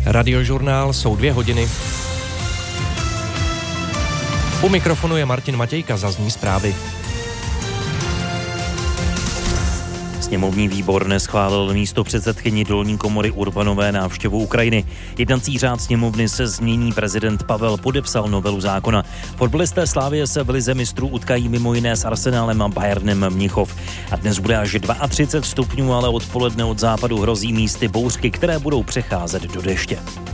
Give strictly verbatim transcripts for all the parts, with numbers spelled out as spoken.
Radiožurnál jsou dvě hodiny. U mikrofonu je Martin Matějka, zazní zprávy. Sněmovní výbor neschválil místopředsedkyni dolní komory Urbanové návštěvu Ukrajiny. Jednací řád sněmovny se změní, prezident Pavel podepsal novelu zákona. Fotbalisté Slavie se v lize mistrů utkají mimo jiné s Arsenálem a Bayernem Mnichov. A dnes bude až třicet dva stupňů, ale odpoledne od západu hrozí místy bouřky, které budou přecházet do deště.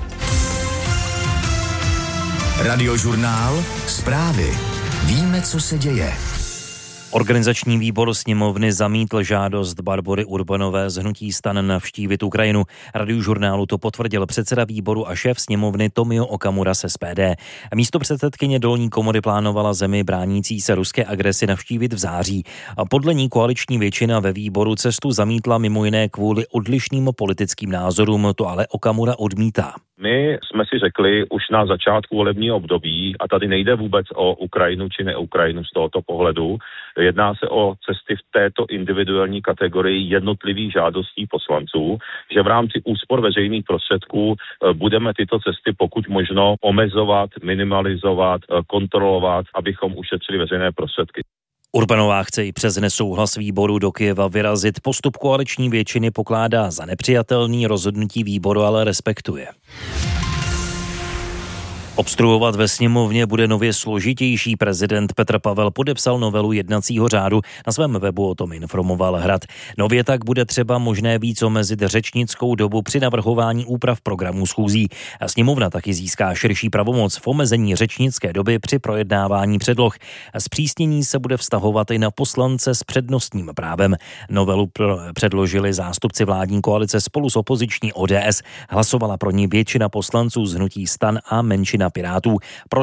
Radiožurnál, zprávy. Víme, co se děje. Organizační výbor sněmovny zamítl žádost Barbory Urbanové z hnutí STAN navštívit Ukrajinu. Radiožurnálu to potvrdil předseda výboru a šéf sněmovny Tomio Okamura z S P D. Místopředsedkyně dolní komory plánovala zemi bránící se ruské agresi navštívit v září. A podle ní koaliční většina ve výboru cestu zamítla mimo jiné kvůli odlišným politickým názorům, to ale Okamura odmítá. My jsme si řekli už na začátku volebního období, a tady nejde vůbec o Ukrajinu či neukrajinu z tohoto pohledu, jedná se o cesty v této individuální kategorii jednotlivých žádostí poslanců, že v rámci úspor veřejných prostředků budeme tyto cesty pokud možno omezovat, minimalizovat, kontrolovat, abychom ušetřili veřejné prostředky. Urbanová chce i přes nesouhlas výboru do Kyjeva vyrazit. Postup koaliční většiny pokládá za nepřijatelný, rozhodnutí výboru ale respektuje. Obstruovat ve sněmovně bude nově složitější. Prezident Petr Pavel podepsal novelu jednacího řádu. Na svém webu o tom informoval Hrad. Nově tak bude třeba možné víc omezit řečnickou dobu při navrhování úprav programů schůzí. A sněmovna taky získá širší pravomoc v omezení řečnické doby při projednávání předloh. Zpřísnění se bude vztahovat i na poslance s přednostním právem. Novelu předložili zástupci vládní koalice spolu s opoziční O D S. Hlasovala pro ní většina poslanců z hnutí STAN a menšina Pirátů. Pro